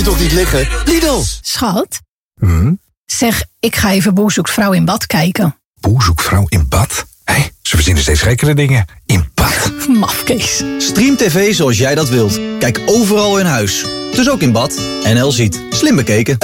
toch niet liggen? Lidl! Schat? Zeg, ik ga even Boer zoekt vrouw in bad kijken. Boer zoekt vrouw in bad? Hé, ze verzinnen steeds gekkere dingen. In bad. Mafkees. Stream TV zoals jij dat wilt. Kijk overal in huis. Dus ook in bad. NL Ziet. Slim bekeken.